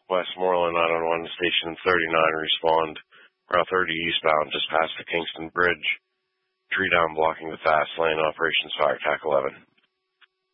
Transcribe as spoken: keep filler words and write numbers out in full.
Westmoreland nine one one, Station thirty-nine, respond. Route thirty eastbound, just past the Kingston Bridge. Tree down blocking the fast lane, operations fire, T A C eleven.